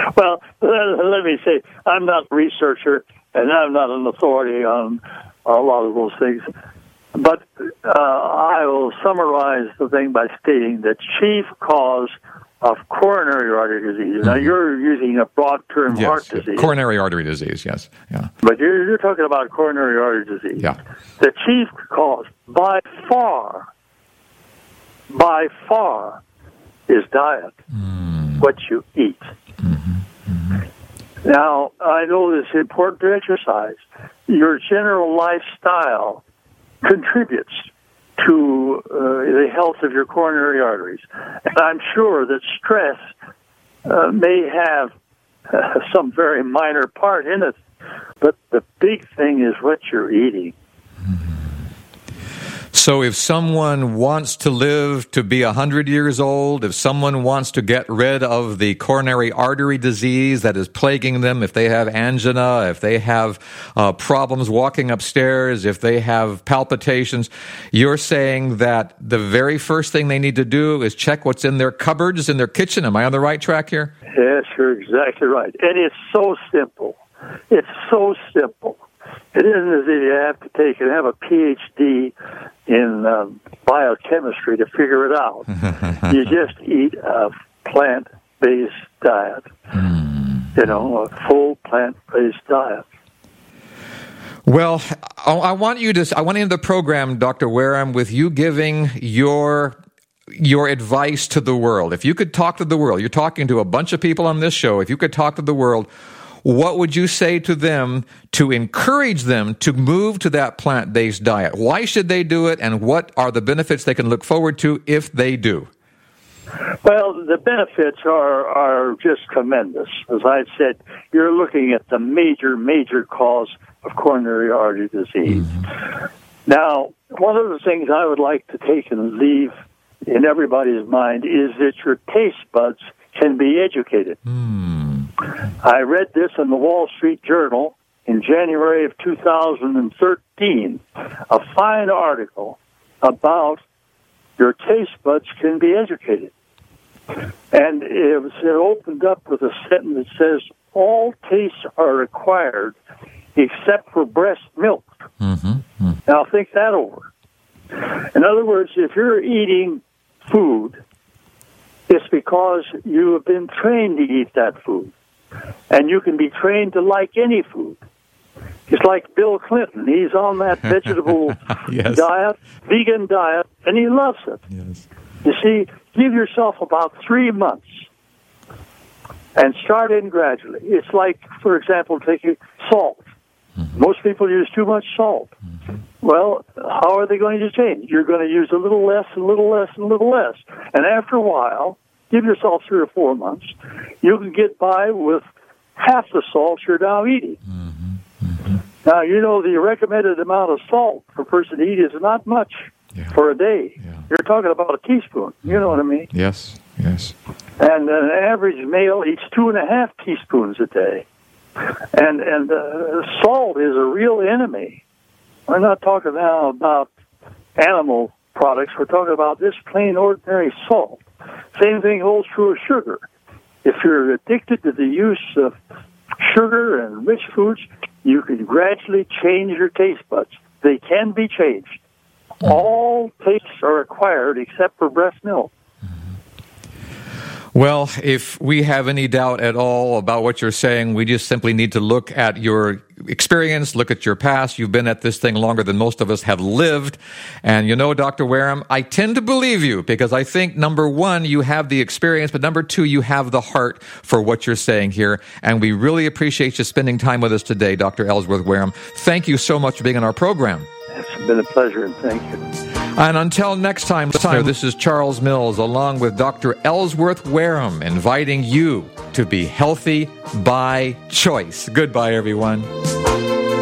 Well, let me say, I'm not a researcher, and I'm not an authority on a lot of those things. But I will summarize the thing by stating the chief cause of coronary artery disease. Now, you're using a broad term, heart disease. Coronary artery disease, yes. Yeah. But you're talking about coronary artery disease. Yeah. The chief cause, by far, is diet, what you eat. Now, I know it's important to exercise. Your general lifestyle contributes to the health of your coronary arteries. And I'm sure that stress may have some very minor part in it, but the big thing is what you're eating. So if someone wants to live to be 100 years old, if someone wants to get rid of the coronary artery disease that is plaguing them, if they have angina, if they have problems walking upstairs, if they have palpitations, you're saying that the very first thing they need to do is check what's in their cupboards in their kitchen. Am I on the right track here? Yes, you're exactly right. And it's so simple. It's so simple. It isn't as if you have to take and have a PhD in biochemistry to figure it out. You just eat a plant-based diet, a full plant-based diet. Well, I want to end the program, Dr. Wareham, with you giving your advice to the world. If you could talk to the world, you're talking to a bunch of people on this show, if you could talk to the world, what would you say to them to encourage them to move to that plant-based diet? Why should they do it, and what are the benefits they can look forward to if they do? Well, the benefits are just tremendous. As I said, you're looking at the major cause of coronary artery disease. Now, one of the things I would like to take and leave in everybody's mind is that your taste buds can be educated. I read this in the Wall Street Journal in January of 2013, a fine article about your taste buds can be educated. And it opened up with a sentence that says, all tastes are acquired except for breast milk. Now think that over. In other words, if you're eating food, it's because you have been trained to eat that food. And you can be trained to like any food. It's like Bill Clinton. He's on that vegetable diet, vegan diet, and he loves it. Yes. You see, give yourself about 3 months and start in gradually. It's like, for example, taking salt. Most people use too much salt. Well, how are they going to change? You're going to use a little less, and a little less, and a little less. And after a while, give yourself 3 or 4 months, you can get by with half the salt you're now eating. Now, the recommended amount of salt for a person to eat is not much for a day. You're talking about a teaspoon. You know what I mean? Yes. And an average male eats 2.5 teaspoons a day. And salt is a real enemy. We're not talking now about animal products. We're talking about this plain, ordinary salt. Same thing holds true of sugar. If you're addicted to the use of sugar and rich foods, you can gradually change your taste buds. They can be changed. All tastes are acquired except for breast milk. Well, if we have any doubt at all about what you're saying, we just simply need to look at your experience, look at your past. You've been at this thing longer than most of us have lived. And Dr. Wareham, I tend to believe you because I think, number one, you have the experience, but number two, you have the heart for what you're saying here. And we really appreciate you spending time with us today, Dr. Ellsworth Wareham. Thank you so much for being on our program. It's been a pleasure, and thank you. And until next time, this is Charles Mills along with Dr. Ellsworth Wareham inviting you to be healthy by choice. Goodbye, everyone.